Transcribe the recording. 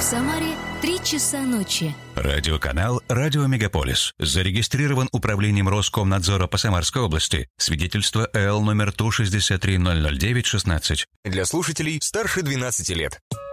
Самаре 3 часа ночи. Радиоканал «Радио Мегаполис». Зарегистрирован управлением Роскомнадзора по Самарской области. Свидетельство ЭЛ номер ТУ 6300916. Для слушателей старше 12 лет.